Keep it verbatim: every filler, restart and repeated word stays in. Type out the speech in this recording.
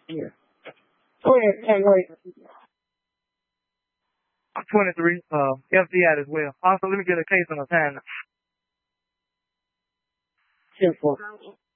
Yeah. Go ahead. Hey, wait. I'm twenty-three. Uh, F B I as well. Also, let me get a case on the time. Simple.